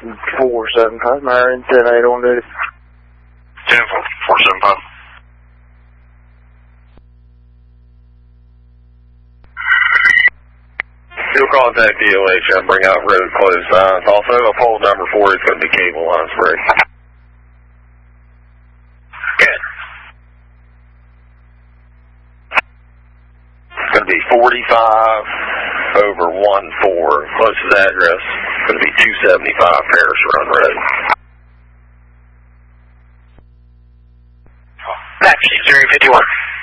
475, Myron 108 on duty. 10-475. You'll contact DOH and bring out road closed signs. Also, a pole number 4 is going to be cable lines break. Okay. It's going to be 45/14. Closest address is going to be 275 Parish Run Road. Taxi 051.